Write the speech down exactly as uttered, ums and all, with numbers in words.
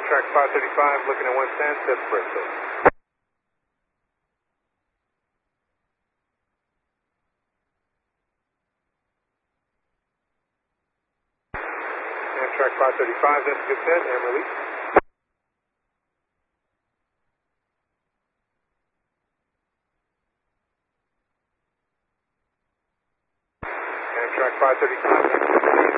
Amtrak five thirty-five, looking at one ten, set Bristol. Amtrak five thirty-five, that's a good set, and release. Amtrak five thirty-five,